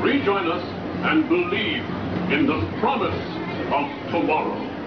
Rejoin us and believe in the promise of tomorrow.